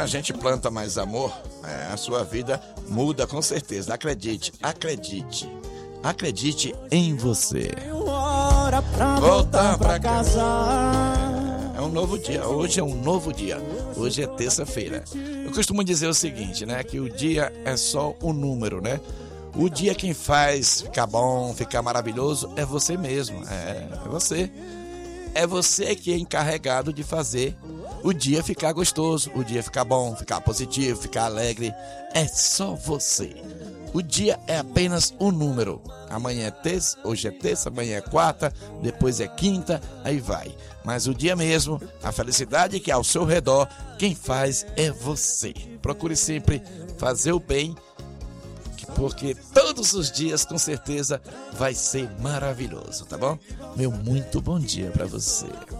a gente planta mais amor, a sua vida muda com certeza. Acredite, acredite. Acredite em você. Voltar pra casa. É um novo dia. Hoje é um novo dia. Hoje é terça-feira. Eu costumo dizer o seguinte, né? Que o dia é só um número, né? O dia quem faz ficar bom, ficar maravilhoso é você mesmo. É você. É você que é encarregado de fazer o dia ficar gostoso, o dia ficar bom, ficar positivo, ficar alegre. É só você. O dia é apenas um número. Amanhã é terça, hoje é terça, amanhã é quarta, depois é quinta, aí vai. Mas o dia mesmo, a felicidade que é ao seu redor, quem faz é você. Procure sempre fazer o bem, porque todos os dias, com certeza, vai ser maravilhoso, tá bom? Meu muito bom dia pra você.